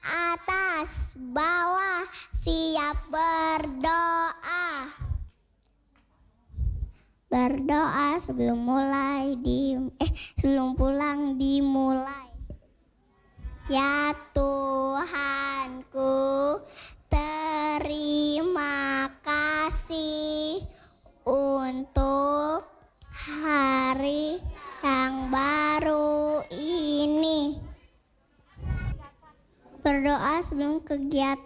atas, bawah, siap berdoa. Berdoa sebelum pulang dimulai. Ya Tuhanku, terima kasih untuk hari yang baru ini. Berdoa sebelum kegiatan.